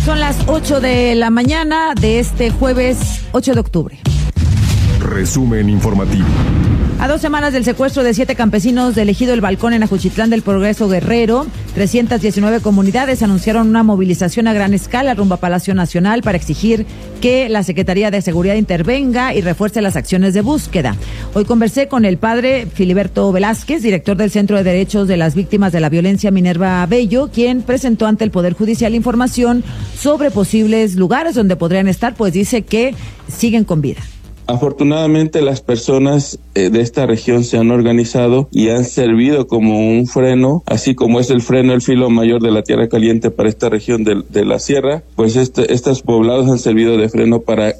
Son las 8 de la mañana de este jueves 8 de octubre. Resumen informativo. A 2 semanas del secuestro de 7 campesinos del ejido El Balcón en Ajuchitlán del Progreso Guerrero, 319 comunidades anunciaron una movilización a gran escala rumbo a Palacio Nacional para exigir que la Secretaría de Seguridad intervenga y refuerce las acciones de búsqueda. Hoy conversé con el padre Filiberto Velázquez, director del Centro de Derechos de las Víctimas de la Violencia Minerva Bello, quien presentó ante el Poder Judicial información sobre posibles lugares donde podrían estar, pues dice que siguen con vida. Afortunadamente las personas de esta región se han organizado y han servido como un freno, así como es el freno el filo mayor de la tierra caliente para esta región de la sierra, pues estos poblados han servido de freno para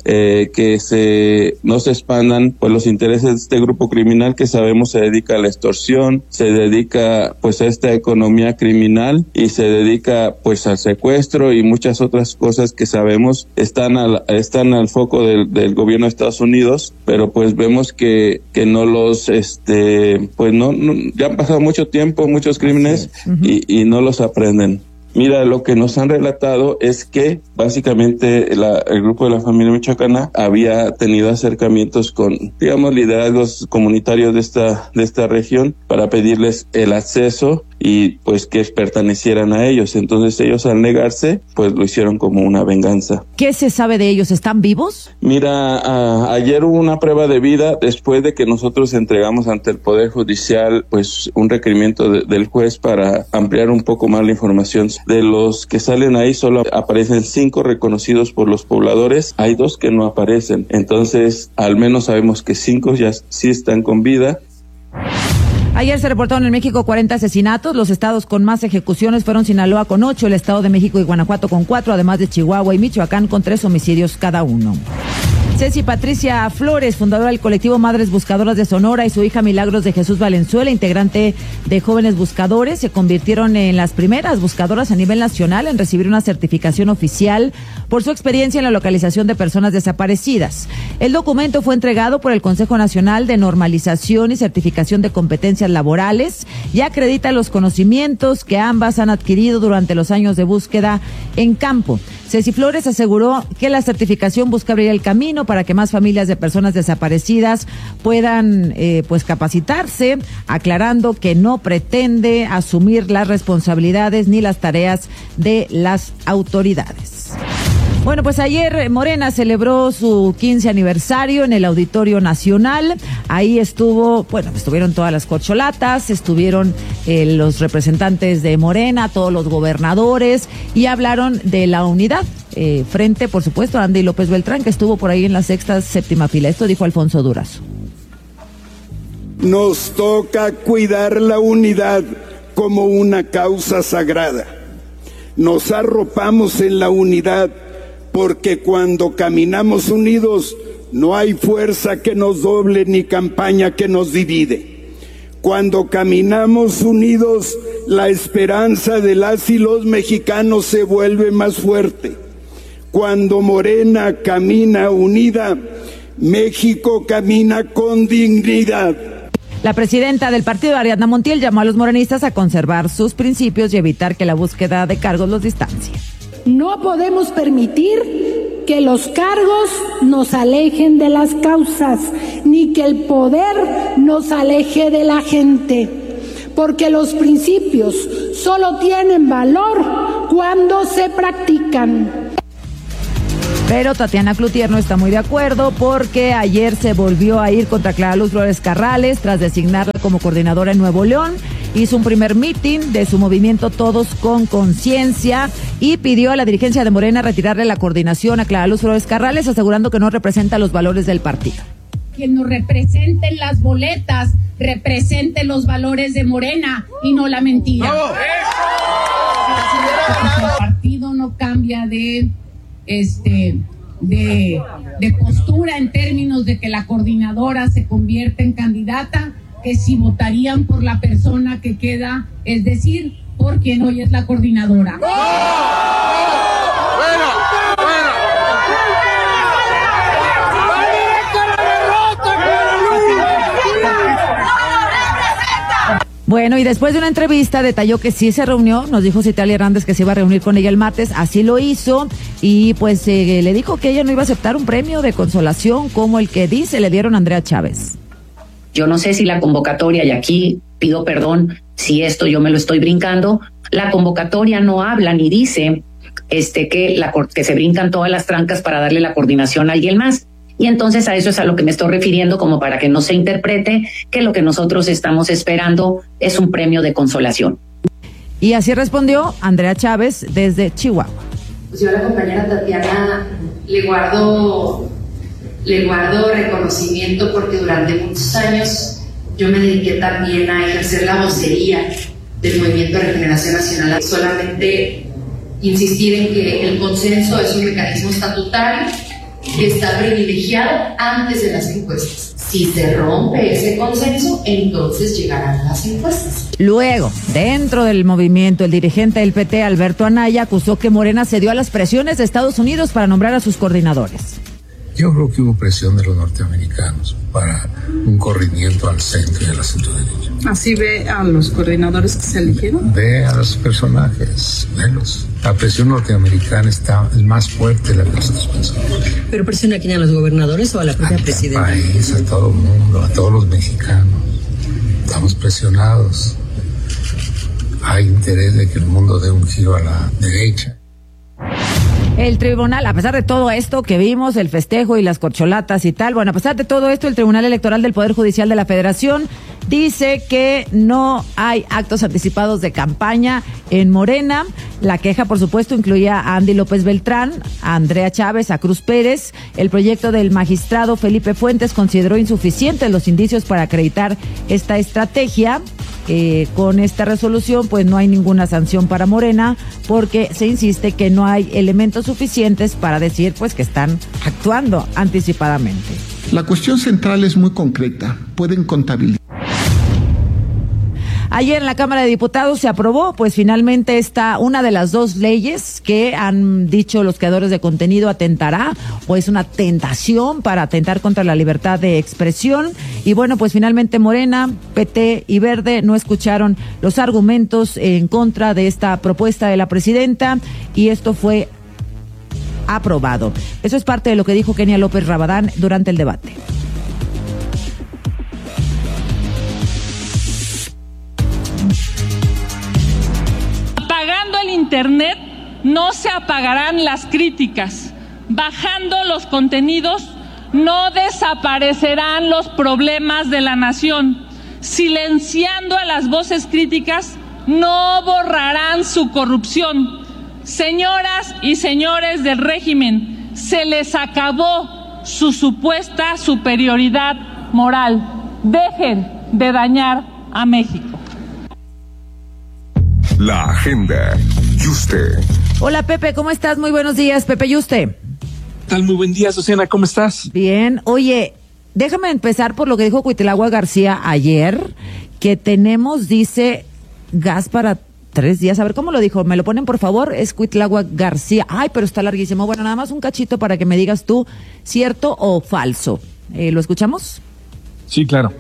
que no se expandan pues los intereses de este grupo criminal que sabemos se dedica a la extorsión, se dedica pues a esta economía criminal y se dedica pues al secuestro y muchas otras cosas que sabemos están al foco del gobierno de Estados Unidos, pero pues vemos que no los pues no ya han pasado mucho tiempo, muchos crímenes y no los aprenden. Mira, lo que nos han relatado es que básicamente el grupo de la familia michoacana había tenido acercamientos con, digamos, liderazgos comunitarios de esta región para pedirles el acceso y pues que pertenecieran a ellos. Entonces ellos al negarse, pues lo hicieron como una venganza. ¿Qué se sabe de ellos? ¿Están vivos? Mira, ayer hubo una prueba de vida después de que nosotros entregamos ante el Poder Judicial pues un requerimiento del juez para ampliar un poco más la información. De los que salen ahí solo aparecen 5 reconocidos por los pobladores, hay 2 que no aparecen. Entonces al menos sabemos que 5 ya sí están con vida. Ayer se reportaron en México 40 asesinatos. Los estados con más ejecuciones fueron Sinaloa con 8, el Estado de México y Guanajuato con 4, además de Chihuahua y Michoacán con 3 homicidios cada uno. Ceci Patricia Flores, fundadora del colectivo Madres Buscadoras de Sonora, y su hija Milagros de Jesús Valenzuela, integrante de Jóvenes Buscadores, se convirtieron en las primeras buscadoras a nivel nacional en recibir una certificación oficial por su experiencia en la localización de personas desaparecidas. El documento fue entregado por el Consejo Nacional de Normalización y Certificación de Competencias Laborales y acredita los conocimientos que ambas han adquirido durante los años de búsqueda en campo. Ceci Flores aseguró que la certificación busca abrir el camino para que más familias de personas desaparecidas puedan pues capacitarse, aclarando que no pretende asumir las responsabilidades ni las tareas de las autoridades. Bueno, pues ayer Morena celebró su 15 aniversario en el Auditorio Nacional. Ahí estuvieron todas las corcholatas, estuvieron los representantes de Morena, todos los gobernadores, y hablaron de la unidad. Frente, por supuesto, a Andy López Beltrán, que estuvo por ahí en la 7ª fila. Esto dijo Alfonso Durazo. Nos toca cuidar la unidad como una causa sagrada. Nos arropamos en la unidad porque cuando caminamos unidos no hay fuerza que nos doble ni campaña que nos divide. Cuando caminamos unidos, la esperanza de las y los mexicanos se vuelve más fuerte. Cuando Morena camina unida, México camina con dignidad. La presidenta del partido, Ariadna Montiel, llamó a los morenistas a conservar sus principios y evitar que la búsqueda de cargos los distancie. No podemos permitir que los cargos nos alejen de las causas, ni que el poder nos aleje de la gente, porque los principios solo tienen valor cuando se practican. Pero Tatiana Cloutier no está muy de acuerdo porque ayer se volvió a ir contra Clara Luz Flores Carrales tras designarla como coordinadora en Nuevo León. Hizo un primer mitin de su movimiento Todos con Conciencia y pidió a la dirigencia de Morena retirarle la coordinación a Clara Luz Flores Carrales, asegurando que no representa los valores del partido. Quien nos represente en las boletas, represente los valores de Morena y no la mentira. El partido no cambia de postura en términos de que la coordinadora se convierta en candidata, que si votarían por la persona que queda, es decir, por quien hoy es la coordinadora. Bueno, y después de una entrevista detalló que sí se reunió, nos dijo Citlali Hernández que se iba a reunir con ella el martes, así lo hizo, y pues le dijo que ella no iba a aceptar un premio de consolación como el que dice le dieron a Andrea Chávez. Yo no sé si la convocatoria, y aquí pido perdón si esto yo me lo estoy brincando, la convocatoria no habla ni dice que se brincan todas las trancas para darle la coordinación a alguien más. Y entonces a eso es a lo que me estoy refiriendo, como para que no se interprete que lo que nosotros estamos esperando es un premio de consolación. Y así respondió Andrea Chávez desde Chihuahua. Pues yo a la compañera Tatiana le guardo reconocimiento porque durante muchos años yo me dediqué también a ejercer la vocería del Movimiento de Regeneración Nacional. Solamente insistir en que el consenso es un mecanismo estatutario que está privilegiado antes de las encuestas. Si se rompe ese consenso, entonces llegarán las encuestas. Luego, dentro del movimiento, el dirigente del PT, Alberto Anaya, acusó que Morena cedió a las presiones de Estados Unidos para nombrar a sus coordinadores. Yo creo que hubo presión de los norteamericanos para un corrimiento al centro y al centro derecha. ¿Así ve a los coordinadores que se eligieron? Ve a los personajes, velos. La presión norteamericana es más fuerte de la que nosotros pensamos. ¿Pero presiona a quién, a los gobernadores o a la propia presidenta? Al país, a todo el mundo, a todos los mexicanos. Estamos presionados. Hay interés de que el mundo dé un giro a la derecha. El tribunal, a pesar de todo esto que vimos, el festejo y las corcholatas y tal, bueno, a pesar de todo esto, el Tribunal Electoral del Poder Judicial de la Federación dice que no hay actos anticipados de campaña en Morena. La queja, por supuesto, incluía a Andy López Beltrán, a Andrea Chávez, a Cruz Pérez. El proyecto del magistrado Felipe Fuentes consideró insuficientes los indicios para acreditar esta estrategia. Con esta resolución pues no hay ninguna sanción para Morena porque se insiste que no hay elementos suficientes para decir pues que están actuando anticipadamente. La cuestión central es muy concreta, pueden contabilizar. Ayer en la Cámara de Diputados se aprobó, pues finalmente una de las dos leyes que han dicho los creadores de contenido atentará o es una tentación para atentar contra la libertad de expresión. Y bueno, pues finalmente Morena, PT y Verde no escucharon los argumentos en contra de esta propuesta de la presidenta y esto fue aprobado. Eso es parte de lo que dijo Kenia López Rabadán durante el debate. Apagando el internet no se apagarán las críticas. Bajando los contenidos no desaparecerán los problemas de la nación. Silenciando a las voces críticas no borrarán su corrupción. Señoras y señores del régimen, se les acabó su supuesta superioridad moral. Dejen de dañar a México. La agenda. Yuste. Hola Pepe, ¿cómo estás? Muy buenos días, Pepe Yuste. ¿Qué tal? Muy buen día, Susana, ¿cómo estás? Bien, oye, déjame empezar por lo que dijo Cuitlagua García ayer, que tenemos, dice, gas para 3 días. A ver, ¿cómo lo dijo? ¿Me lo ponen, por favor? Es Cuitlagua García. Ay, pero está larguísimo. Bueno, nada más un cachito para que me digas tú, ¿cierto o falso? ¿Lo escuchamos? Sí, claro.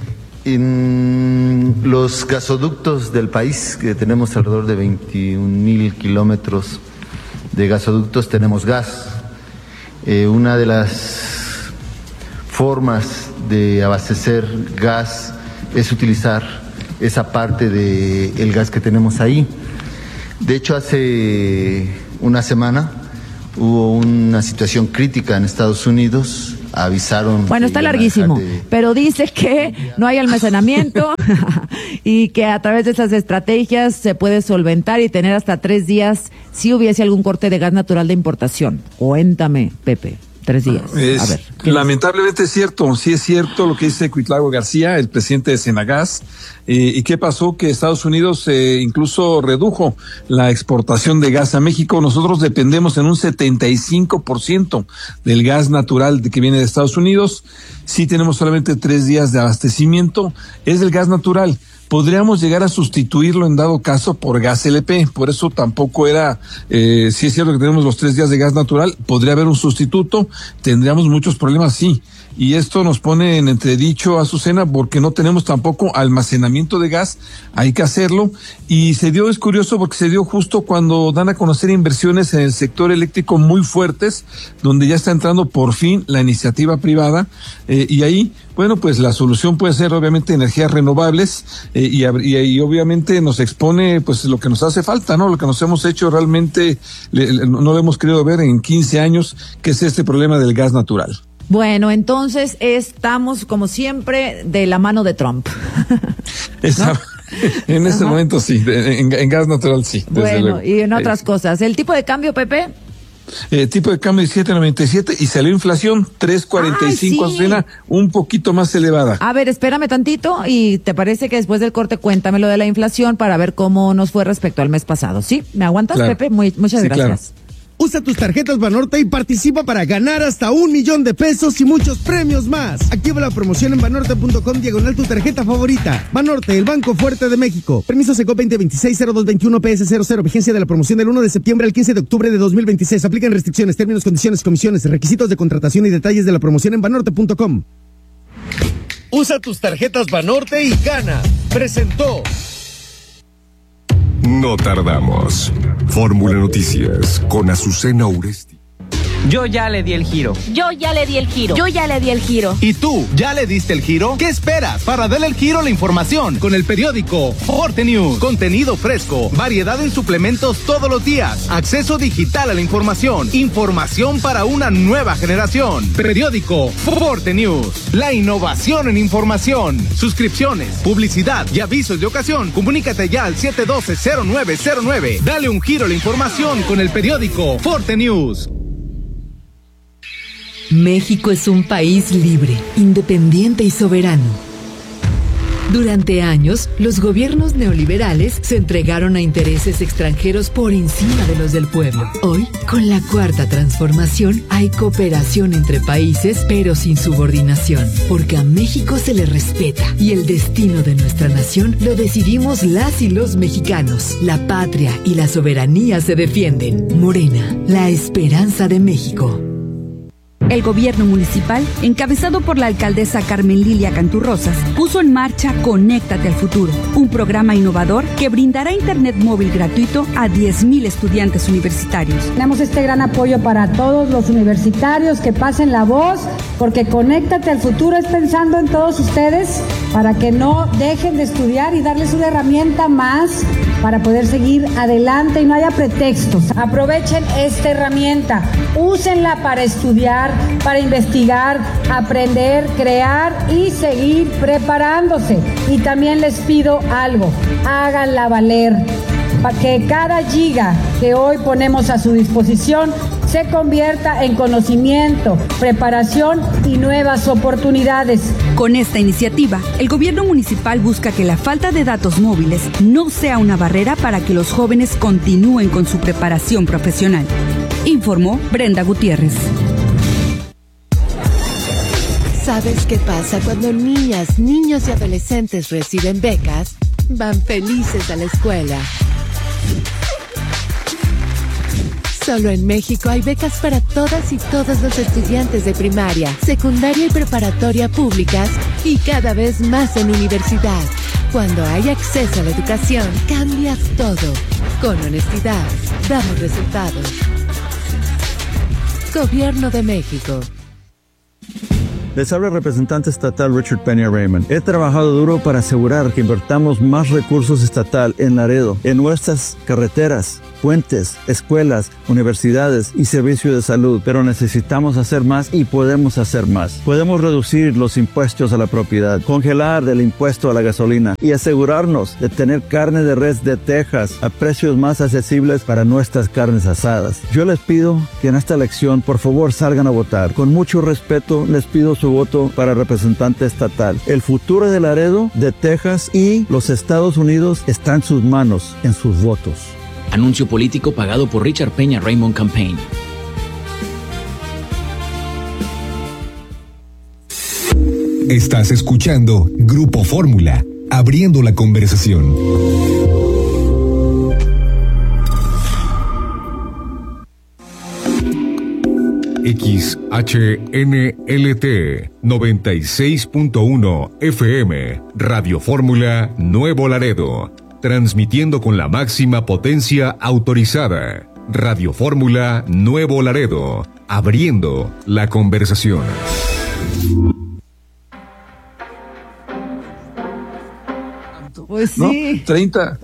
En los gasoductos del país, que tenemos alrededor de 21,000 kilómetros de gasoductos, tenemos gas. Una de las formas de abastecer gas es utilizar esa parte del gas que tenemos ahí. De hecho, hace una semana hubo una situación crítica en Estados Unidos. Avisaron. Bueno, está larguísimo, pero dice que no hay almacenamiento y que a través de esas estrategias se puede solventar y tener hasta 3 días si hubiese algún corte de gas natural de importación. Cuéntame, Pepe. 3 días. A ver, lamentablemente es cierto, sí es cierto lo que dice Cuitlagua García, el presidente de Senagas. ¿Y qué pasó? Que Estados Unidos incluso redujo la exportación de gas a México. Nosotros dependemos en un 75% del gas natural que viene de Estados Unidos. Sí tenemos solamente 3 días de abastecimiento. Es del gas natural. podríamos llegar a sustituirlo en dado caso por gas LP. Por eso tampoco era, sí es cierto que tenemos los 3 días de gas natural, podría haber un sustituto, tendríamos muchos problemas, sí. Y esto nos pone en entredicho, Azucena, porque no tenemos tampoco almacenamiento de gas, hay que hacerlo. Y es curioso porque se dio justo cuando dan a conocer inversiones en el sector eléctrico muy fuertes, donde ya está entrando por fin la iniciativa privada, y ahí, bueno, pues la solución puede ser obviamente energías renovables, y obviamente nos expone pues lo que nos hace falta, ¿no? Lo que nos hemos hecho realmente, no lo hemos querido ver en 15 años, que es este problema del gas natural. Bueno, entonces estamos, como siempre, de la mano de Trump. ¿No? En este momento sí, en gas natural sí. Bueno, luego. Y en otras cosas. ¿El tipo de cambio, Pepe? Tipo de cambio 7.97 y salió inflación 3.45, Azucena, un poquito más elevada. A ver, espérame tantito y te parece que después del corte cuéntame lo de la inflación para ver cómo nos fue respecto al mes pasado. ¿Sí? ¿Me aguantas, claro. Pepe? Muchas gracias. Claro. Usa tus tarjetas Banorte y participa para ganar hasta $1,000,000 y muchos premios más. Activa la promoción en banorte.com/tu tarjeta favorita. Banorte, el banco fuerte de México. Permiso Secop 2026-0221 PS00. Vigencia de la promoción del 1 de septiembre al 15 de octubre de 2026. Aplican restricciones, términos, condiciones, comisiones, requisitos de contratación y detalles de la promoción en banorte.com. Usa tus tarjetas Banorte y gana. Presentó. No tardamos. Fórmula Noticias con Azucena Uresti. Yo ya le di el giro. Yo ya le di el giro. Yo ya le di el giro. ¿Y tú, ya le diste el giro? ¿Qué esperas para darle el giro a la información? Con el periódico Forte News. Contenido fresco, variedad en suplementos todos los días, acceso digital a la información, información para una nueva generación. Periódico Forte News. La innovación en información. Suscripciones, publicidad y avisos de ocasión. Comunícate ya al 712-0909. Dale un giro a la información con el periódico Forte News. México es un país libre, independiente y soberano. Durante años, los gobiernos neoliberales se entregaron a intereses extranjeros por encima de los del pueblo. Hoy, con la Cuarta Transformación, hay cooperación entre países, pero sin subordinación, porque a México se le respeta y el destino de nuestra nación lo decidimos las y los mexicanos. La patria y la soberanía se defienden. Morena, la esperanza de México. El gobierno municipal, encabezado por la alcaldesa Carmen Lilia Canturrosas, puso en marcha Conéctate al Futuro, un programa innovador que brindará internet móvil gratuito a 10,000 estudiantes universitarios. Tenemos este gran apoyo para todos los universitarios que pasen la voz, porque Conéctate al Futuro es pensando en todos ustedes para que no dejen de estudiar y darles una herramienta más para poder seguir adelante y no haya pretextos. Aprovechen esta herramienta, úsenla para estudiar, para investigar, aprender, crear y seguir preparándose. Y también les pido algo, háganla valer, para que cada giga que hoy ponemos a su disposición se convierta en conocimiento, preparación y nuevas oportunidades. Con esta iniciativa, el gobierno municipal busca que la falta de datos móviles no sea una barrera para que los jóvenes continúen con su preparación profesional. Informó Brenda Gutiérrez. ¿Sabes qué pasa cuando niñas, niños y adolescentes reciben becas? Van felices a la escuela. Solo en México hay becas para todas y todos los estudiantes de primaria, secundaria y preparatoria públicas y cada vez más en universidad. Cuando hay acceso a la educación, cambias todo. Con honestidad, damos resultados. Gobierno de México. Les habla el representante estatal Richard Peña Raymond. He trabajado duro para asegurar que invertamos más recursos estatal en Laredo, en nuestras carreteras, puentes, escuelas, universidades y servicios de salud, pero necesitamos hacer más y podemos hacer más. Podemos reducir los impuestos a la propiedad, congelar el impuesto a la gasolina y asegurarnos de tener carne de res de Texas a precios más accesibles para nuestras carnes asadas. Yo les pido que en esta elección por favor salgan a votar. Con mucho respeto les pido su voto para representante estatal. El futuro de Laredo, de Texas y los Estados Unidos está en sus manos, en sus votos. Anuncio político pagado por Richard Peña Raymond Campaign. Estás escuchando Grupo Fórmula. abriendo la conversación. XHNLT 96.1 FM, Radio Fórmula Nuevo Laredo, transmitiendo con la máxima potencia autorizada. Radio Fórmula Nuevo Laredo, abriendo la conversación. Pues sí. 30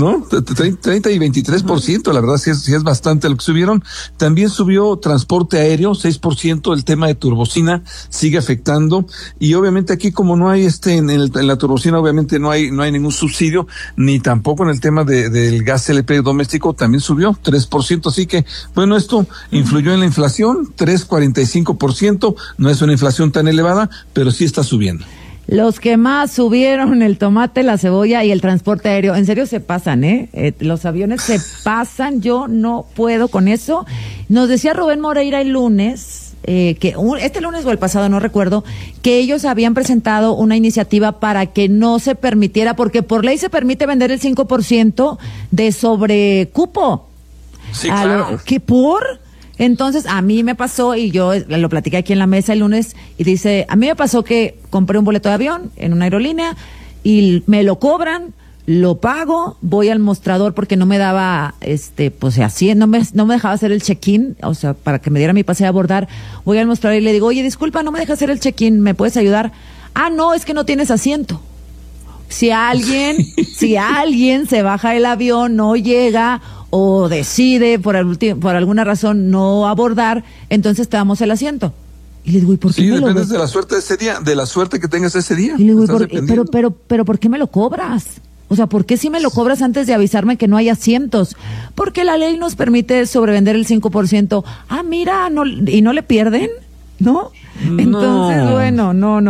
y 23%, la verdad sí es bastante lo que subieron. También subió transporte aéreo, 6%, el tema de turbocina sigue afectando, y obviamente aquí como no hay en la turbocina, obviamente no hay ningún subsidio, ni tampoco en el tema del gas LP doméstico, también subió 3%, así que, bueno, esto influyó en la inflación, 3.45%, no es una inflación tan elevada, pero sí está subiendo. Los que más subieron, el tomate, la cebolla y el transporte aéreo. En serio se pasan, los aviones se pasan, yo no puedo con eso. Nos decía Rubén Moreira el lunes, que este lunes o el pasado, no recuerdo, que ellos habían presentado una iniciativa para que no se permitiera, porque por ley se permite vender el 5% de sobrecupo. Sí, claro. ¿Qué por? Entonces, a mí me pasó, y yo lo platiqué aquí en la mesa el lunes, y dice, a mí me pasó que compré un boleto de avión en una aerolínea y me lo cobran, lo pago, voy al mostrador porque no me daba, pues así, no me dejaba hacer el check-in, o sea, para que me diera mi pase a abordar, voy al mostrador y le digo, oye, disculpa, no me deja hacer el check-in, ¿me puedes ayudar? Ah, no, es que no tienes asiento. Si alguien se baja del avión, no llega, o decide por alguna razón no abordar, entonces te damos el asiento. Y le digo, ¿y por qué? Sí, dependes de la suerte de ese día, de la suerte que tengas ese día. Y le digo, pero ¿por qué me lo cobras? O sea, ¿por qué si me lo cobras antes de avisarme que no hay asientos? Porque la ley nos permite sobrevender el 5%. Ah, mira, ¿y no le pierden? ¿No? Entonces, bueno, no.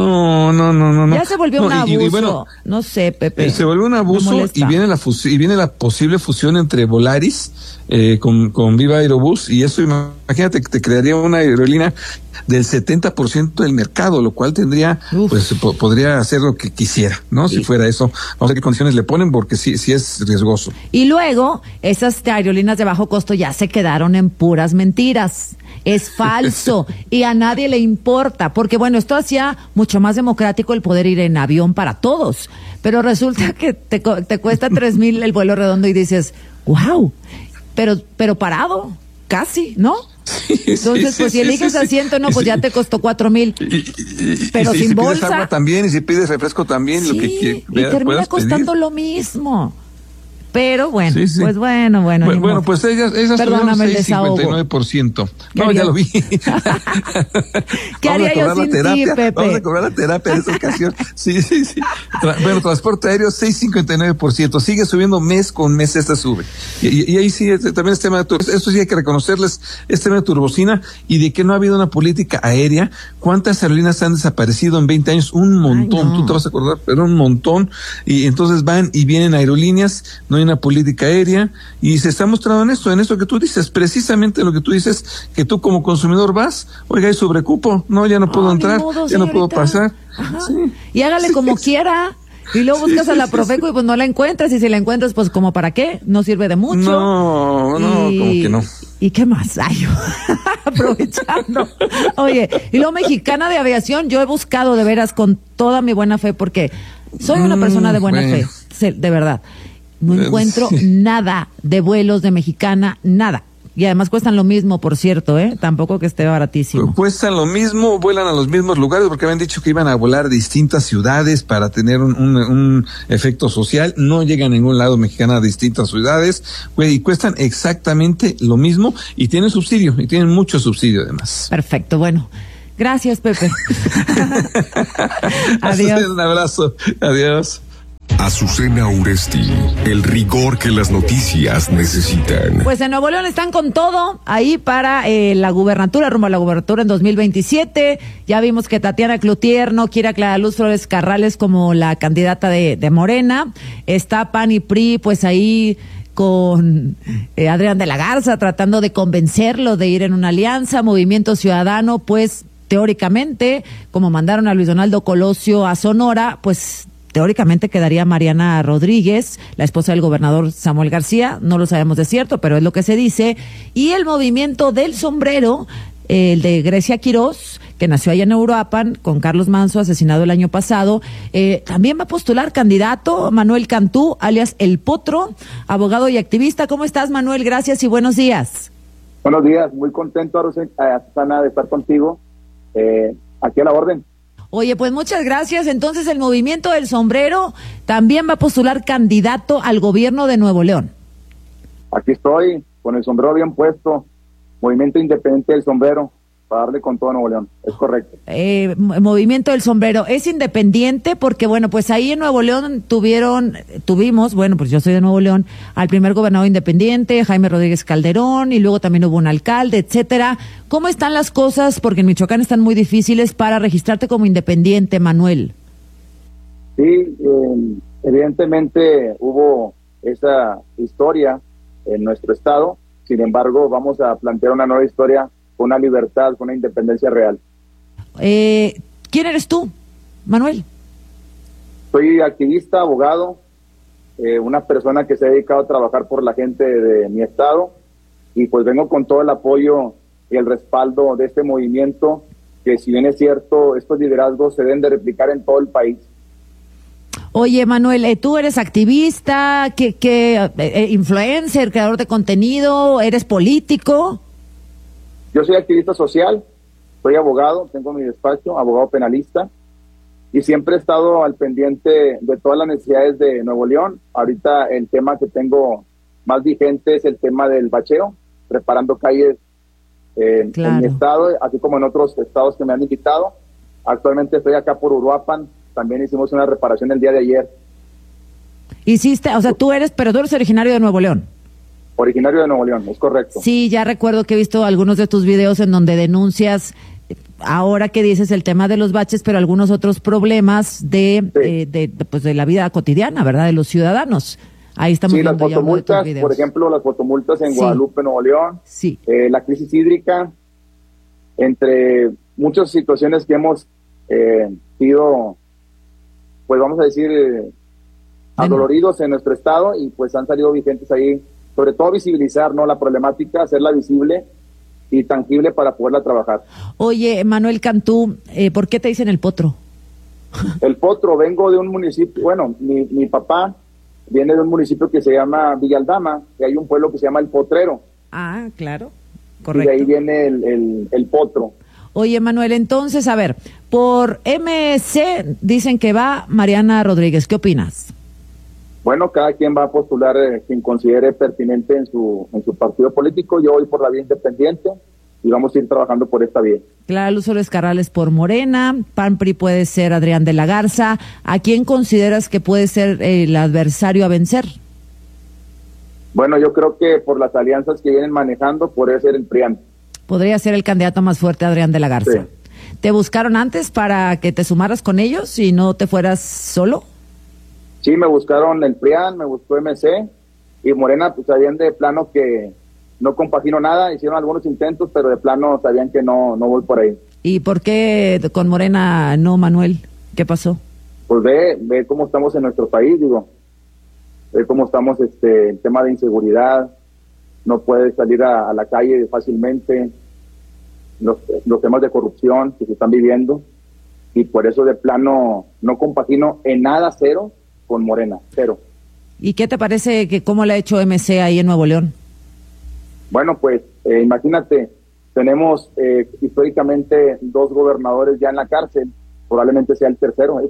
No. Ya se volvió un abuso. Y bueno, no sé, Pepe. Se volvió un abuso y viene la posible fusión entre Volaris con Viva Aerobús, y eso, imagínate que te crearía una aerolínea del 70% del mercado, lo cual tendría, pues podría hacer lo que quisiera, ¿no? Si fuera eso. Vamos a ver qué condiciones le ponen, porque sí es riesgoso. Y luego, esas aerolíneas de bajo costo ya se quedaron en puras mentiras. Es falso y a nadie le importa, porque bueno, esto hacía mucho más democrático el poder ir en avión para todos, pero resulta que te cuesta 3,000 el vuelo redondo y dices, wow, pero parado, casi, ¿no? Entonces, pues si eliges asiento, no, pues ya te costó 4,000. Pero sin bolsa. Si pides agua también, y si pides refresco también, lo que y termina costando lo mismo. Pero bueno, pues bueno. Bueno, pues ellas perdóname el desahogo. 6.59%. No, ya lo vi. ¿Qué haría yo sin ti, Pepe? Vamos a cobrar la terapia en esta ocasión. Sí. Bueno, transporte aéreo, 6.59%. Sigue subiendo mes con mes, sube. Y ahí sí, también es tema de turbocina. Esto sí hay que reconocerles, es tema de turbocina, y de que no ha habido una política aérea. ¿Cuántas aerolíneas han desaparecido en 20 años? Un montón. Tú te vas a acordar, pero un montón. Y entonces van y vienen aerolíneas, no hay una política aérea, y se está mostrando en esto que tú dices, precisamente lo que tú dices, que tú como consumidor vas, oiga, hay sobrecupo, no, ya no puedo entrar, ya no puedo pasar. Sí. Y hágale como quiera. Y luego buscas a la Profeco y pues no la encuentras, y si la encuentras, pues como para qué, no sirve de mucho. No, como que no. ¿Y qué más hay? Aprovechando. Oye, y luego Mexicana de Aviación, yo he buscado de veras con toda mi buena fe, porque soy una persona de buena fe, de verdad. No encuentro nada de vuelos de Mexicana, nada. Y además cuestan lo mismo, por cierto, tampoco que esté baratísimo. Cuestan lo mismo, vuelan a los mismos lugares, porque habían dicho que iban a volar a distintas ciudades para tener un efecto social. No llega a ningún lado Mexicana a distintas ciudades, y cuestan exactamente lo mismo, y tienen subsidio, y tienen mucho subsidio además. Perfecto, bueno. Gracias, Pepe. Adiós. Un abrazo. Adiós. Azucena Uresti, el rigor que las noticias necesitan. Pues en Nuevo León están con todo ahí para la gubernatura, rumbo a la gubernatura en 2027. Ya vimos que Tatiana Cloutier no quiere a Clara Luz Flores Carrales como la candidata de Morena. Está PAN y PRI pues ahí con Adrián de la Garza tratando de convencerlo de ir en una alianza. Movimiento Ciudadano pues teóricamente, como mandaron a Luis Donaldo Colosio a Sonora, pues teóricamente quedaría Mariana Rodríguez, la esposa del gobernador Samuel García, no lo sabemos de cierto, pero es lo que se dice, y el movimiento del sombrero, el de Grecia Quirós, que nació allá en Uruapan, con Carlos Manso, asesinado el año pasado, también va a postular candidato Manuel Cantú, alias El Potro, abogado y activista. ¿Cómo estás, Manuel? Gracias y buenos días. Buenos días, muy contento, Susana, de estar contigo, aquí a la orden. Oye, pues muchas gracias. Entonces, el movimiento del sombrero también va a postular candidato al gobierno de Nuevo León. Aquí estoy, con el sombrero bien puesto, Movimiento Independiente del Sombrero, para darle con todo a Nuevo León, es correcto. Movimiento del Sombrero, ¿es independiente? Porque, bueno, pues ahí en Nuevo León tuvimos, bueno, pues yo soy de Nuevo León, al primer gobernador independiente, Jaime Rodríguez Calderón, y luego también hubo un alcalde, etcétera. ¿Cómo están las cosas? Porque en Michoacán están muy difíciles para registrarte como independiente, Manuel. Sí, evidentemente hubo esa historia en nuestro estado, sin embargo, vamos a plantear una nueva historia con una libertad, con una independencia real. ¿Quién eres tú, Manuel? Soy activista, abogado, una persona que se ha dedicado a trabajar por la gente de mi estado, y pues vengo con todo el apoyo y el respaldo de este movimiento, que si bien es cierto, estos liderazgos se deben de replicar en todo el país. Oye, Manuel, tú eres activista, influencer, creador de contenido, ¿eres político? Yo soy activista social, soy abogado, tengo mi despacho, abogado penalista, y siempre he estado al pendiente de todas las necesidades de Nuevo León. Ahorita el tema que tengo más vigente es el tema del bacheo, preparando calles en mi estado, así como en otros estados que me han invitado. Actualmente estoy acá por Uruapan, también hicimos una reparación el día de ayer. Hiciste, o sea, pero tú eres originario de Nuevo León. Originario de Nuevo León, es correcto. Sí, ya recuerdo que he visto algunos de tus videos en donde denuncias, ahora que dices el tema de los baches, pero algunos otros problemas de la vida cotidiana, ¿verdad? De los ciudadanos. Ahí estamos viendo las fotomultas, por ejemplo, las fotomultas en Guadalupe, Nuevo León. Sí. La crisis hídrica, entre muchas situaciones que hemos sido, pues vamos a decir, adoloridos en nuestro estado, y pues han salido vigentes ahí. Sobre todo visibilizar, ¿no?, la problemática, hacerla visible y tangible para poderla trabajar. Oye, Manuel Cantú, ¿por qué te dicen El Potro? El Potro, vengo de un municipio, bueno, mi papá viene de un municipio que se llama Villaldama, y hay un pueblo que se llama El Potrero. Ah, claro, correcto. Y de ahí viene el Potro. Oye, Manuel, entonces, a ver, por MC dicen que va Mariana Rodríguez, ¿qué opinas? Bueno, cada quien va a postular quien considere pertinente en su partido político. Yo voy por la vía independiente y vamos a ir trabajando por esta vía. Clara Luz Flores Carrales por Morena, PAN-PRI puede ser Adrián de la Garza. ¿A quién consideras que puede ser el adversario a vencer? Bueno, yo creo que por las alianzas que vienen manejando podría ser el PRIAN. Podría ser el candidato más fuerte, Adrián de la Garza. Sí. ¿Te buscaron antes para que te sumaras con ellos y no te fueras solo? Sí, me buscaron el PRIAN, me buscó MC, y Morena, pues sabían de plano que no compagino nada, hicieron algunos intentos, pero de plano sabían que no voy por ahí. ¿Y por qué con Morena no, Manuel? ¿Qué pasó? Pues ve cómo estamos en nuestro país, ve cómo estamos en tema de inseguridad, no puedes salir a la calle fácilmente, los temas de corrupción que se están viviendo, y por eso de plano no compagino en nada, cero, con Morena, cero. ¿Y qué te parece que cómo le ha hecho MC ahí en Nuevo León? Bueno, pues imagínate, tenemos históricamente 2 gobernadores ya en la cárcel, probablemente sea el tercero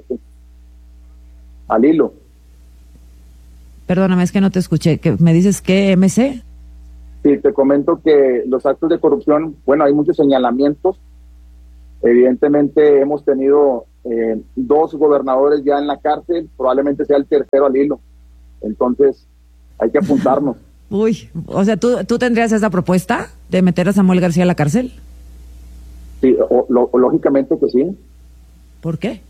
al hilo. Perdóname, es que no te escuché, ¿me dices qué, MC? Sí, te comento que los actos de corrupción, bueno, hay muchos señalamientos. Evidentemente hemos tenido 2 gobernadores ya en la cárcel, probablemente sea el tercero al hilo. Entonces, hay que apuntarnos. Uy, o sea, ¿tú tendrías esa propuesta de meter a Samuel García a la cárcel? Sí, lógicamente que sí. ¿Por qué?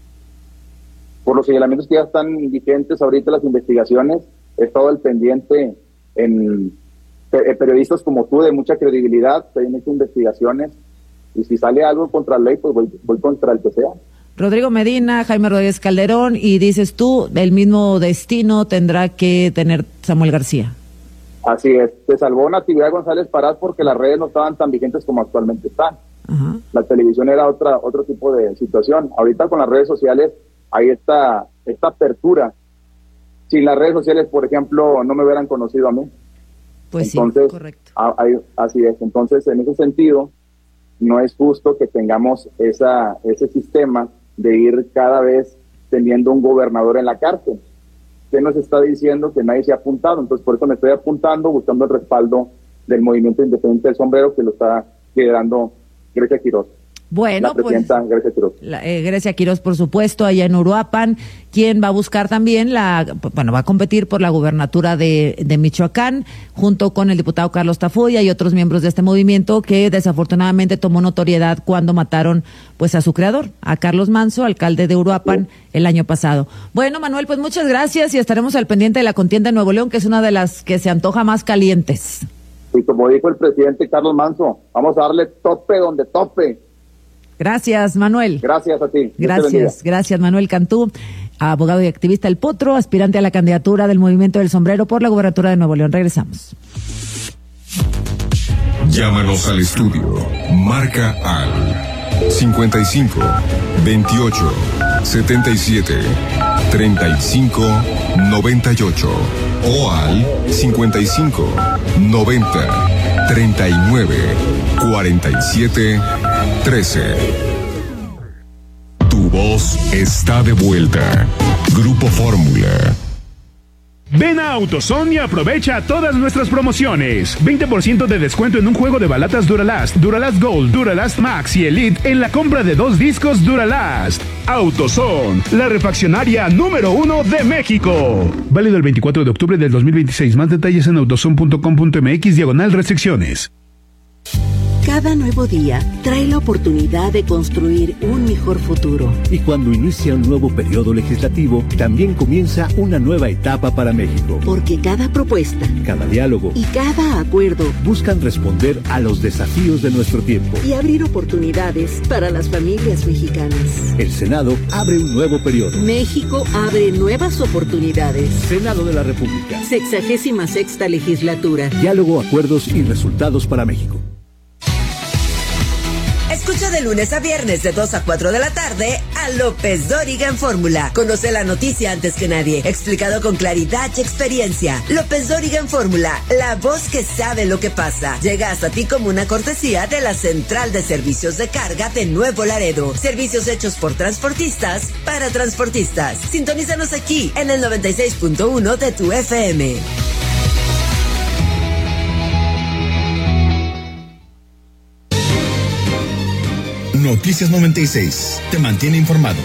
Por los señalamientos que ya están vigentes ahorita, las investigaciones. He estado al pendiente en periodistas como tú, de mucha credibilidad, que han hecho investigaciones, y si sale algo contra la ley, pues voy contra el que sea. Rodrigo Medina, Jaime Rodríguez Calderón, y dices tú, el mismo destino tendrá que tener Samuel García. Así es, se salvó Natividad González Parás porque las redes no estaban tan vigentes como actualmente están. Ajá. La televisión era otro tipo de situación. Ahorita con las redes sociales hay esta apertura. Sin las redes sociales, por ejemplo, no me hubieran conocido a mí. Pues entonces, sí, correcto. Así es. Entonces, en ese sentido, no es justo que tengamos ese sistema de ir cada vez teniendo un gobernador en la cárcel. Usted nos está diciendo que nadie se ha apuntado, entonces por eso me estoy apuntando, buscando el respaldo del Movimiento Independiente del Sombrero, que lo está liderando Grecia Quirós. Bueno, la presidenta Grecia Quirós. Grecia Quirós, por supuesto, allá en Uruapan, quien va a buscar también va a competir por la gubernatura de Michoacán, junto con el diputado Carlos Tafoya y otros miembros de este movimiento que desafortunadamente tomó notoriedad cuando mataron pues a su creador, a Carlos Manso, alcalde de Uruapan, el año pasado. Bueno, Manuel, pues muchas gracias y estaremos al pendiente de la contienda en Nuevo León, que es una de las que se antoja más calientes. Y como dijo el presidente Carlos Manso, vamos a darle tope donde tope. Gracias, Manuel. Gracias a ti. Gracias, Manuel Cantú, abogado y activista del Potro, aspirante a la candidatura del Movimiento del Sombrero por la gubernatura de Nuevo León. Regresamos. Llámanos al estudio. Marca al 55 28 77 35 98 o al 55 90 39 47 13. Tu voz está de vuelta. Grupo Fórmula. Ven a AutoZone y aprovecha todas nuestras promociones. 20% de descuento en un juego de balatas Duralast, Duralast Gold, Duralast Max y Elite en la compra de 2 discos Duralast. AutoZone, la refaccionaria número 1 de México. Válido el 24 de octubre del 2026. Más detalles en autozone.com.mx/restricciones. Cada nuevo día trae la oportunidad de construir un mejor futuro. Y cuando inicia un nuevo periodo legislativo, también comienza una nueva etapa para México. Porque cada propuesta, cada diálogo y cada acuerdo buscan responder a los desafíos de nuestro tiempo y abrir oportunidades para las familias mexicanas. El Senado abre un nuevo periodo. México abre nuevas oportunidades. Senado de la República. 66ª legislatura. Diálogo, acuerdos y resultados para México. Escucha de lunes a viernes de 2 a 4 de la tarde a López Dóriga en Fórmula. Conoce la noticia antes que nadie, explicado con claridad y experiencia. López Dóriga en Fórmula, la voz que sabe lo que pasa. Llega hasta ti como una cortesía de la Central de Servicios de Carga de Nuevo Laredo. Servicios hechos por transportistas para transportistas. Sintonízanos aquí en el 96.1 de tu FM. Noticias 96 te mantiene informado.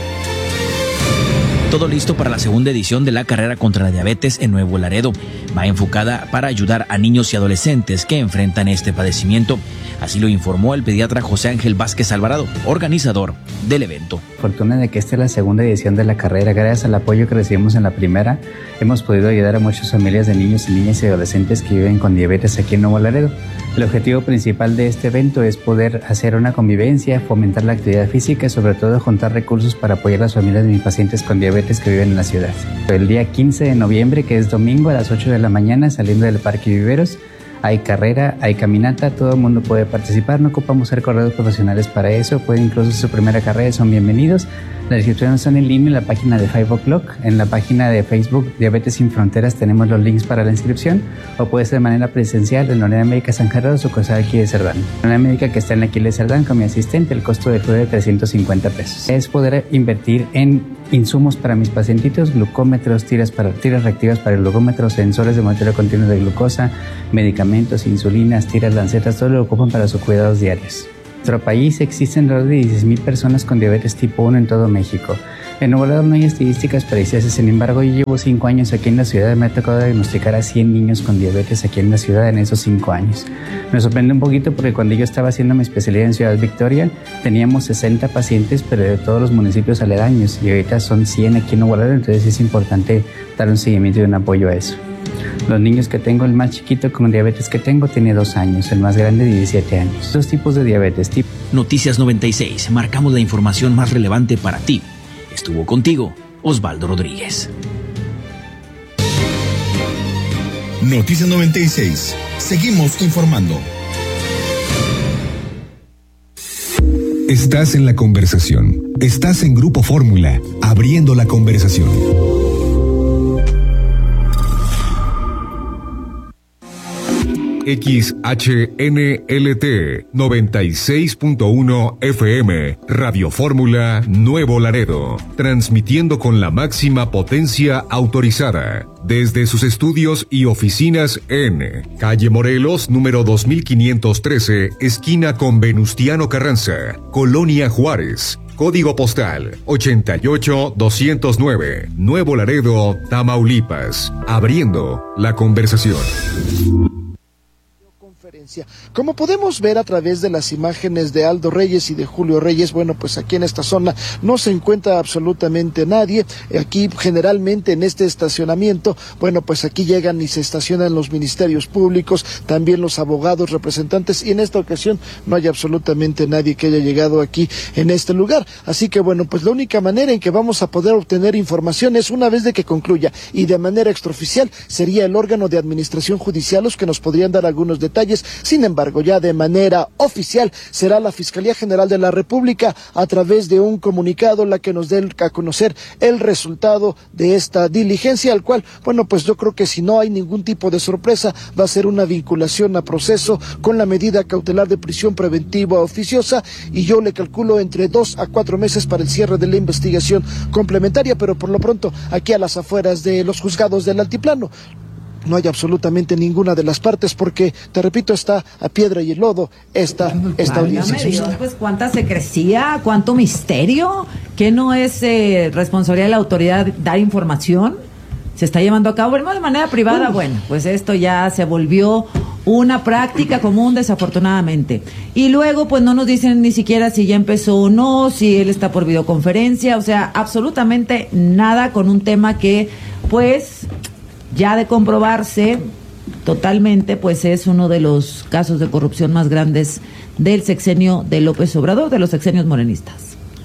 Todo listo para la segunda edición de la carrera contra la diabetes en Nuevo Laredo. Va enfocada para ayudar a niños y adolescentes que enfrentan este padecimiento. Así lo informó el pediatra José Ángel Vázquez Alvarado, organizador del evento. Fortuna de que esta es la segunda edición de la carrera. Gracias al apoyo que recibimos en la primera, hemos podido ayudar a muchas familias de niños y niñas y adolescentes que viven con diabetes aquí en Nuevo Laredo. El objetivo principal de este evento es poder hacer una convivencia, fomentar la actividad física y sobre todo juntar recursos para apoyar a las familias de mis pacientes con diabetes que viven en la ciudad. El día 15 de noviembre, que es domingo, a las 8 de la mañana, saliendo del Parque Viveros, hay carrera, hay caminata, todo el mundo puede participar, no ocupamos ser corredores profesionales para eso, pueden incluso su primera carrera, son bienvenidos. Las inscripciones son en línea en la página de 5 O'Clock, en la página de Facebook Diabetes Sin Fronteras tenemos los links para la inscripción, o puede ser de manera presencial en la Unidad Médica San Carlos o cosa aquí de Cerdán. La Unidad Médica que está en la aquí de Cerdán con mi asistente, el costo del fue de 350 pesos. Es poder invertir en insumos para mis pacientitos, glucómetros, tiras reactivas para el glucómetro, sensores de monitoreo continuo de glucosa, medicamentos, insulinas, tiras, lancetas, todo lo ocupan para sus cuidados diarios. En nuestro país existen alrededor de 16,000 personas con diabetes tipo 1 en todo México. En Nuevo Laredo no hay estadísticas precisas, sin embargo yo llevo 5 años aquí en la ciudad, me ha tocado diagnosticar a 100 niños con diabetes aquí en la ciudad en esos 5 años. Me sorprende un poquito porque cuando yo estaba haciendo mi especialidad en Ciudad Victoria teníamos 60 pacientes pero de todos los municipios aledaños y ahorita son 100 aquí en Nuevo Laredo, entonces es importante dar un seguimiento y un apoyo a eso. Los niños que tengo, el más chiquito con diabetes que tengo tiene 2 años, el más grande 17 años. 2 tipos de diabetes. Noticias 96, marcamos la información más relevante para ti. Estuvo contigo Osvaldo Rodríguez. Noticias 96. Seguimos informando. Estás en la conversación. Estás en Grupo Fórmula, abriendo la conversación. XHNLT 96.1 FM, Radio Fórmula Nuevo Laredo, transmitiendo con la máxima potencia autorizada, desde sus estudios y oficinas en Calle Morelos, número 2513, esquina con Venustiano Carranza, Colonia Juárez. Código postal 88209, Nuevo Laredo, Tamaulipas, abriendo la conversación. Como podemos ver a través de las imágenes de Aldo Reyes y de Julio Reyes, bueno, pues aquí en esta zona no se encuentra absolutamente nadie. Aquí generalmente en este estacionamiento, bueno, pues aquí llegan y se estacionan los ministerios públicos, también los abogados, representantes, y en esta ocasión no hay absolutamente nadie que haya llegado aquí en este lugar. Así que bueno, pues la única manera en que vamos a poder obtener información es una vez de que concluya, y de manera extraoficial sería el órgano de administración judicial los que nos podrían dar algunos detalles. Sin embargo, ya de manera oficial será la Fiscalía General de la República a través de un comunicado la que nos dé a conocer el resultado de esta diligencia, al cual, bueno, pues yo creo que si no hay ningún tipo de sorpresa, va a ser una vinculación a proceso con la medida cautelar de prisión preventiva oficiosa, y yo le calculo entre 2 a 4 meses para el cierre de la investigación complementaria, pero por lo pronto aquí a las afueras de los juzgados del Altiplano no hay absolutamente ninguna de las partes, porque, te repito, está a piedra y el lodo esta audiencia. Pues cuánta secrecía, cuánto misterio, que no es responsabilidad de la autoridad dar información, se está llevando a cabo de manera privada. Bueno, pues esto ya se volvió una práctica común, desafortunadamente. Y luego, pues no nos dicen ni siquiera si ya empezó o no, si él está por videoconferencia, o sea, absolutamente nada con un tema que, pues, ya de comprobarse totalmente, pues es uno de los casos de corrupción más grandes del sexenio de López Obrador, de los sexenios morenistas.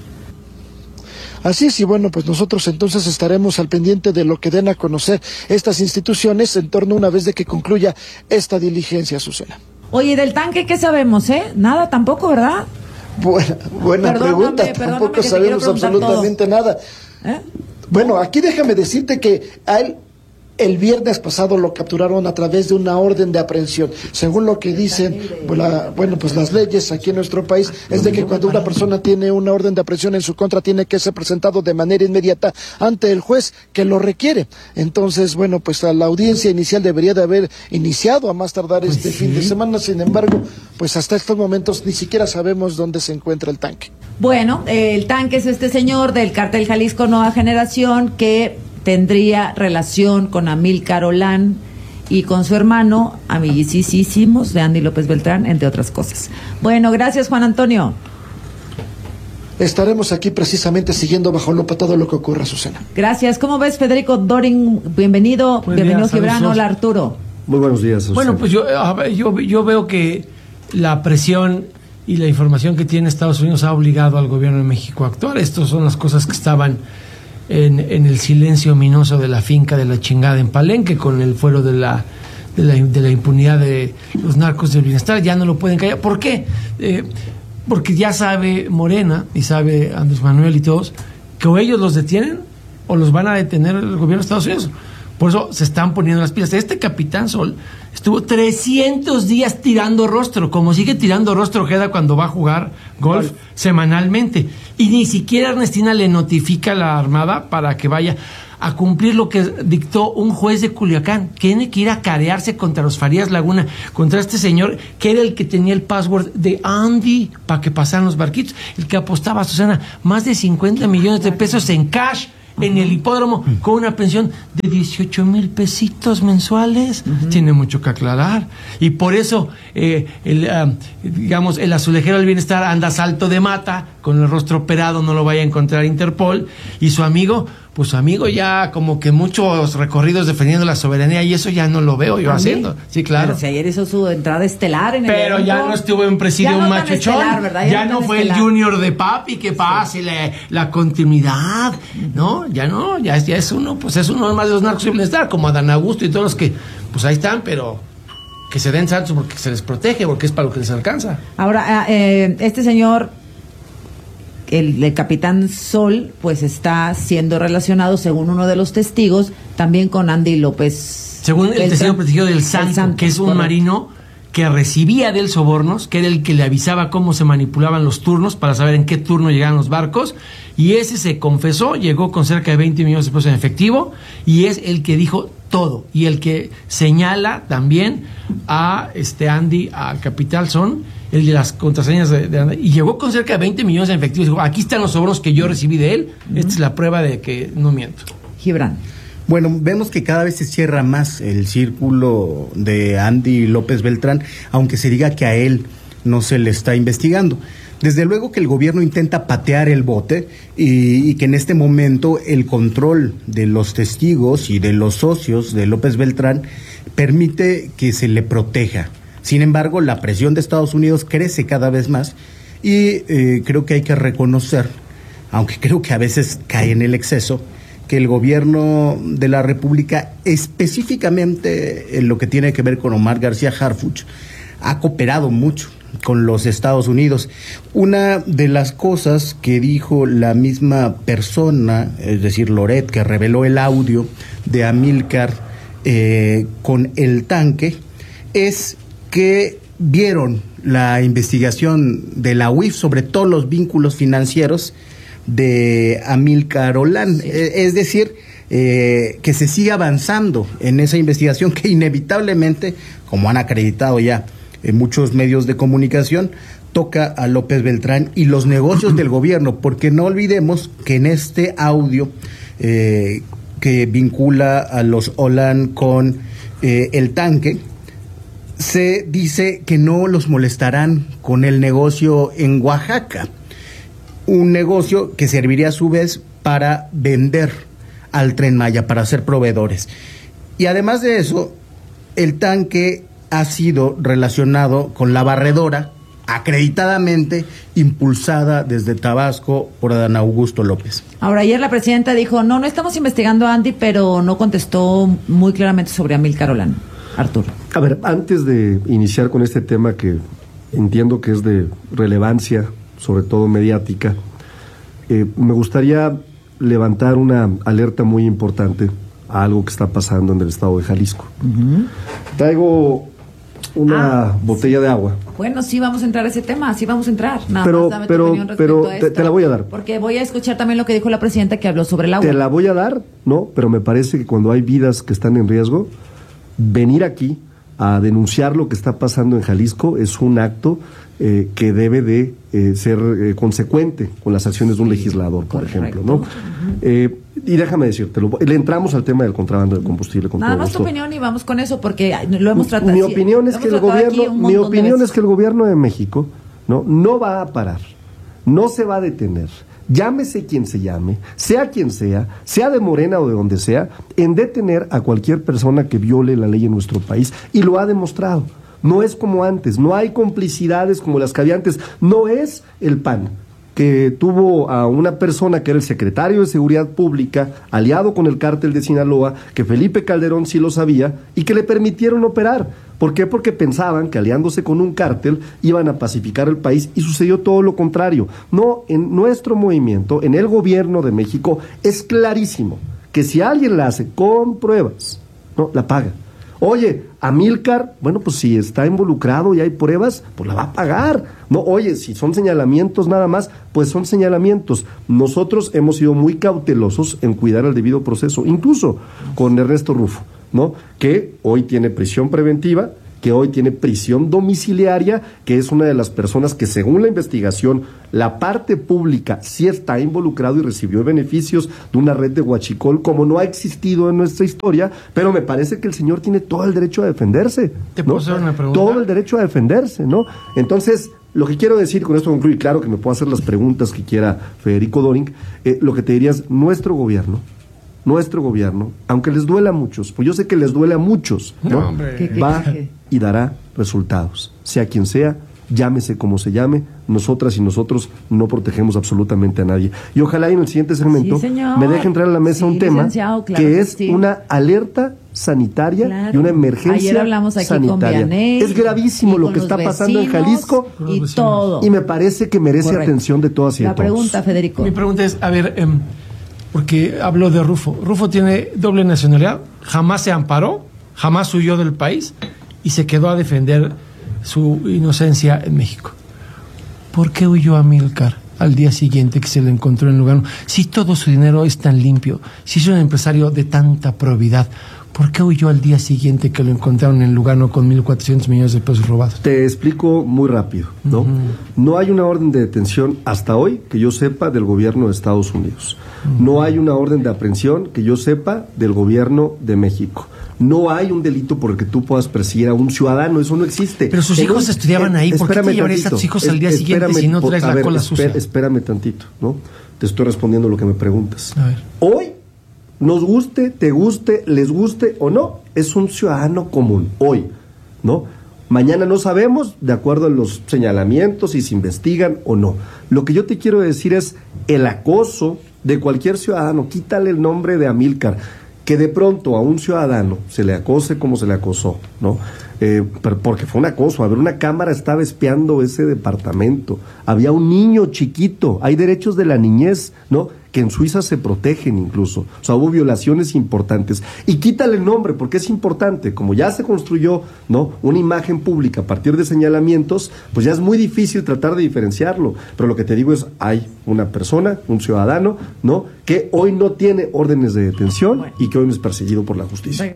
Así es, y bueno, pues nosotros entonces estaremos al pendiente de lo que den a conocer estas instituciones en torno una vez de que concluya esta diligencia, Susana. Oye, del tanque, ¿qué sabemos, Nada tampoco, ¿verdad? Buena pregunta, tampoco sabemos absolutamente nada. Bueno, aquí déjame decirte que a él el viernes pasado lo capturaron a través de una orden de aprehensión. Según lo que dicen, pues las leyes aquí en nuestro país es de que cuando una persona tiene una orden de aprehensión en su contra tiene que ser presentado de manera inmediata ante el juez que lo requiere. Entonces, bueno, pues la audiencia inicial debería de haber iniciado a más tardar este fin de semana. Sin embargo, pues hasta estos momentos ni siquiera sabemos dónde se encuentra el tanque. Bueno, el tanque es este señor del Cártel Jalisco Nueva Generación que tendría relación con Amílcar Olán y con su hermano, amiguisísimos de Andy López Beltrán, entre otras cosas. Bueno, gracias, Juan Antonio. Estaremos aquí precisamente siguiendo bajo lupa todo lo que ocurra, Susana. Gracias. ¿Cómo ves, Federico Dorin? Bienvenido. Bienvenido, Gibran. Hola, Arturo. Muy buenos días, Susana. Bueno, pues yo veo que la presión y la información que tiene Estados Unidos ha obligado al gobierno de México a actuar. Estas son las cosas que estaban en el silencio ominoso de la finca de la chingada en Palenque, con el fuero de la impunidad de los narcos del bienestar. Ya no lo pueden callar. ¿Por qué? Porque ya sabe Morena y sabe Andrés Manuel y todos que o ellos los detienen o los van a detener el gobierno de Estados Unidos. Por eso se están poniendo las pilas. Este Capitán Sol estuvo 300 días tirando rostro, como sigue tirando rostro Ojeda cuando va a jugar golf semanalmente. Y ni siquiera Ernestina le notifica a la Armada para que vaya a cumplir lo que dictó un juez de Culiacán. Tiene que ir a carearse contra los Farías Laguna, contra este señor que era el que tenía el password de Andy para que pasaran los barquitos, el que apostaba, Susana, más de 50 millones de pesos en cash en el hipódromo con una pensión de 18,000 pesitos mensuales. Tiene mucho que aclarar. Y por eso, el azulejero del bienestar anda salto de mata, con el rostro operado, no lo vaya a encontrar Interpol. Y su amigo, pues amigo ya como que muchos recorridos defendiendo la soberanía y eso ya no lo veo yo haciendo. Sí, claro. Pero si ayer hizo su entrada estelar en el Pero evento, ya no estuvo en presidium machuchón, ya no fue el junior de papi, que pase la continuidad, ¿no? Ya no, ya es uno, pues es uno más de los narcos y bienestar, como Adán Augusto y todos los que, pues ahí están, pero que se den santos porque se les protege, porque es para lo que les alcanza. Ahora, este señor, el capitán Sol, pues está siendo relacionado, según uno de los testigos, también con Andy López. Según el testigo del Santo, que es un marino que recibía de él sobornos, que era el que le avisaba cómo se manipulaban los turnos para saber en qué turno llegaban los barcos, y ese se confesó, llegó con cerca de 20 millones de pesos en efectivo, y es el que dijo todo, y el que señala también a Andy, al capitán Son, el de las contraseñas de Andy, y llegó con cerca de 20 millones en efectivo, dijo, aquí están los sobornos que yo recibí de él, esta es la prueba de que no miento. Gibran. Bueno, vemos que cada vez se cierra más el círculo de Andy López Beltrán, aunque se diga que a él no se le está investigando. Desde luego que el gobierno intenta patear el bote y que en este momento el control de los testigos y de los socios de López Beltrán permite que se le proteja. Sin embargo, la presión de Estados Unidos crece cada vez más y creo que hay que reconocer, aunque creo que a veces cae en el exceso, que el gobierno de la República, específicamente en lo que tiene que ver con Omar García Harfuch, ha cooperado mucho con los Estados Unidos. Una de las cosas que dijo la misma persona, es decir, Loret, que reveló el audio de Amílcar con el tanque, es que vieron la investigación de la UIF sobre todos los vínculos financieros de Amílcar Olán, es decir, que se siga avanzando en esa investigación que inevitablemente, como han acreditado ya en muchos medios de comunicación, toca a López Beltrán y los negocios del gobierno, porque no olvidemos que en este audio que vincula a los Olán con el tanque, se dice que no los molestarán con el negocio en Oaxaca, un negocio que serviría a su vez para vender al Tren Maya, para ser proveedores. Y además de eso, el tanque ha sido relacionado con la barredora, acreditadamente impulsada desde Tabasco por Adán Augusto López. Ahora, ayer la presidenta dijo, no estamos investigando a Andy, pero no contestó muy claramente sobre Amílcar Olán. Arturo. A ver, antes de iniciar con este tema que entiendo que es de relevancia, sobre todo mediática, me gustaría levantar una alerta muy importante a algo que está pasando en el estado de Jalisco. Traigo una botella de agua. Bueno, sí vamos a entrar a ese tema, sí vamos a entrar. Nada pero más dame tu opinión respecto a esto, te la voy a dar. Porque voy a escuchar también lo que dijo la presidenta, que habló sobre el agua. Te la voy a dar, no, pero me parece que cuando hay vidas que están en riesgo, venir aquí a denunciar lo que está pasando en Jalisco es un acto que debe de ser consecuente con las acciones de un legislador, por ejemplo, ¿no? Y déjame decírtelo, le entramos al tema del contrabando de combustible con nada todo más gusto. Tu opinión y vamos con eso porque lo hemos tratado. Mi opinión es que el gobierno de México no va a parar, no se va a detener. Llámese quien se llame, sea quien sea de Morena o de donde sea, en detener a cualquier persona que viole la ley en nuestro país, y lo ha demostrado. No es como antes, no hay complicidades como las que había antes, no es el PAN, que tuvo a una persona que era el secretario de Seguridad Pública, aliado con el cártel de Sinaloa, que Felipe Calderón sí lo sabía, y que le permitieron operar. ¿Por qué? Porque pensaban que aliándose con un cártel iban a pacificar el país, y sucedió todo lo contrario. No, en nuestro movimiento, en el gobierno de México, es clarísimo que si alguien la hace con pruebas, la paga. Oye, Amílcar, bueno, pues si está involucrado y hay pruebas, pues la va a pagar. No, oye, si son señalamientos nada más, pues son señalamientos. Nosotros hemos sido muy cautelosos en cuidar el debido proceso, incluso con Ernesto Rufo, que hoy tiene prisión preventiva, que hoy tiene prisión domiciliaria, que es una de las personas que, según la investigación, la parte pública sí está involucrado y recibió beneficios de una red de huachicol como no ha existido en nuestra historia, pero me parece que el señor tiene todo el derecho a defenderse. ¿Te puedo hacer una pregunta? Todo el derecho a defenderse, ¿no? Entonces, lo que quiero decir, con esto concluyo, y claro que me puedo hacer las preguntas que quiera Federico Doring, lo que te diría es, nuestro gobierno nuestro gobierno, aunque les duela a muchos, pues yo sé que les duele a muchos, ¿no? Va y dará resultados, sea quien sea, llámese como se llame, nosotras y nosotros no protegemos absolutamente a nadie. Y ojalá en el siguiente segmento me deje entrar a la mesa un tema que es una alerta sanitaria y una emergencia Ayer hablamos aquí sanitaria. con Vianey, es gravísimo lo que está pasando en Jalisco y todo. Y me parece que merece atención de todas y de todos. La pregunta, Federico. Mi pregunta es, a ver, porque hablo de Rufo. Rufo tiene doble nacionalidad, jamás se amparó, jamás huyó del país y se quedó a defender su inocencia en México. ¿Por qué huyó Amílcar al día siguiente que se le encontró en Lugano? Si todo su dinero es tan limpio, si es un empresario de tanta probidad, ¿por qué huyó al día siguiente que lo encontraron en Lugano con 1.400 millones de pesos robados? Te explico muy rápido, ¿no? No hay una orden de detención hasta hoy que yo sepa del gobierno de Estados Unidos. No hay una orden de aprehensión que yo sepa del gobierno de México. No hay un delito por el que tú puedas perseguir a un ciudadano, eso no existe. Pero sus hijos estudiaban ahí, ¿por qué te llevarías a tus hijos al día siguiente si no traes la cola sucia? Espérame tantito, ¿no? Te estoy respondiendo lo que me preguntas. A ver. Hoy, nos guste, te guste, les guste o no, es un ciudadano común, hoy, ¿no? Mañana no sabemos, de acuerdo a los señalamientos, si se investigan o no. Lo que yo te quiero decir es el acoso de cualquier ciudadano, quítale el nombre de Amílcar, que de pronto a un ciudadano se le acose como se le acosó, ¿no? Porque fue un acoso. A ver, una cámara estaba espiando ese departamento, había un niño chiquito, hay derechos de la niñez, ¿no? Que en Suiza se protegen incluso, o sea, hubo violaciones importantes, y quítale el nombre porque es importante, como ya se construyó, ¿no? Una imagen pública a partir de señalamientos, pues ya es muy difícil tratar de diferenciarlo, pero lo que te digo es, hay una persona, un ciudadano, ¿no? Que hoy no tiene órdenes de detención y que hoy no es perseguido por la justicia.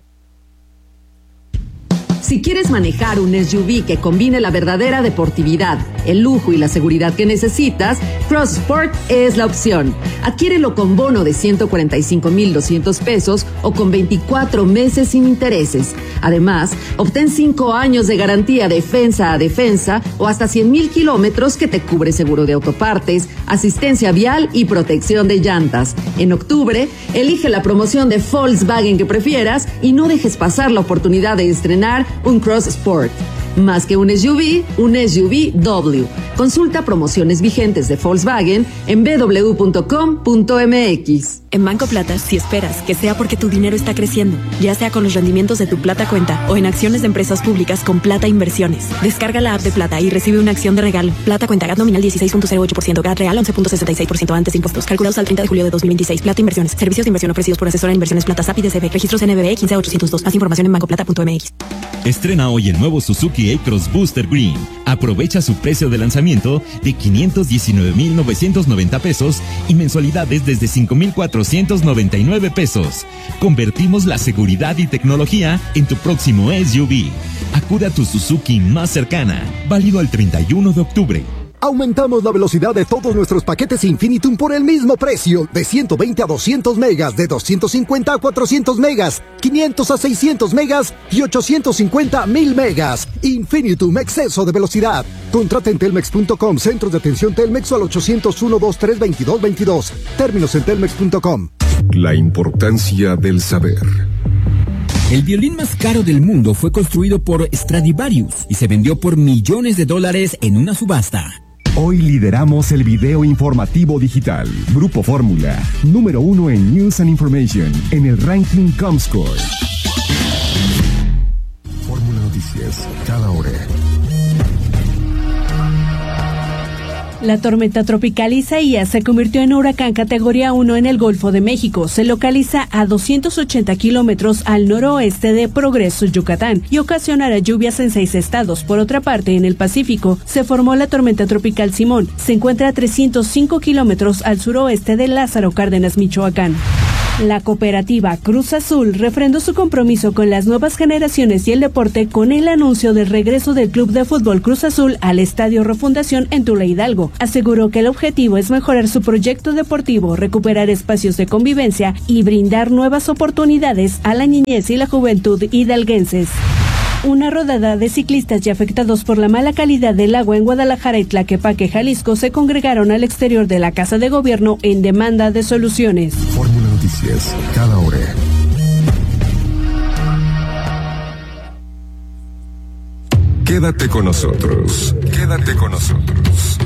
Si quieres manejar un SUV que combine la verdadera deportividad, el lujo y la seguridad que necesitas, Cross Sport es la opción. Adquiérelo con bono de 145,200 pesos o con 24 meses sin intereses. Además, obtén 5 años de garantía defensa a defensa o hasta 100,000 kilómetros que te cubre seguro de autopartes, asistencia vial y protección de llantas. En octubre, elige la promoción de Volkswagen que prefieras y no dejes pasar la oportunidad de estrenar un Cross Sport. Más que un SUV W. Consulta promociones vigentes de Volkswagen en www.com.mx. En Banco Plata, si esperas que sea porque tu dinero está creciendo, ya sea con los rendimientos de tu Plata Cuenta o en acciones de empresas públicas con Plata Inversiones, descarga la app de Plata y recibe una acción de regalo. Plata Cuenta, GAT nominal 16.08%, GAT real 11.66% antes de impuestos, calculados al 30 de julio de 2026. Plata Inversiones, servicios de inversión ofrecidos por asesora de inversiones Plata SAP y DCB, registros NBB 15802. Más información en bancoplata.mx. Estrena hoy el nuevo Suzuki A-Cross Booster Green. Aprovecha su precio de lanzamiento de 519,990 pesos y mensualidades desde 5,499 pesos. Convertimos la seguridad y tecnología en tu próximo SUV. Acude a tu Suzuki más cercana. Válido al 31 de octubre. Aumentamos la velocidad de todos nuestros paquetes Infinitum por el mismo precio, de 120 a 200 megas, de 250 a 400 megas, 500 a 600 megas y 850 a 1000 megas. Infinitum, exceso de velocidad. Contrata en telmex.com, centros de atención Telmex o al 801-223-2222. Términos en telmex.com. La importancia del saber. El violín más caro del mundo fue construido por Stradivarius y se vendió por millones de dólares en una subasta. Hoy lideramos el video informativo digital. Grupo Fórmula, número 1 en News and Information, en el ranking Comscore. Fórmula Noticias, cada hora. La tormenta tropical Isaías se convirtió en huracán categoría 1 en el Golfo de México. Se localiza a 280 kilómetros al noroeste de Progreso, Yucatán, y ocasionará lluvias en 6 estados. Por otra parte, en el Pacífico, se formó la tormenta tropical Simón. Se encuentra a 305 kilómetros al suroeste de Lázaro Cárdenas, Michoacán. La cooperativa Cruz Azul refrendó su compromiso con las nuevas generaciones y el deporte con el anuncio del regreso del Club de Fútbol Cruz Azul al Estadio Refundación en Tula Hidalgo. Aseguró que el objetivo es mejorar su proyecto deportivo, recuperar espacios de convivencia y brindar nuevas oportunidades a la niñez y la juventud hidalguenses. Una rodada de ciclistas y afectados por la mala calidad del agua en Guadalajara y Tlaquepaque, Jalisco, se congregaron al exterior de la Casa de Gobierno en demanda de soluciones. Fórmula Noticias. noticias, cada hora. Quédate con nosotros. Quédate con nosotros.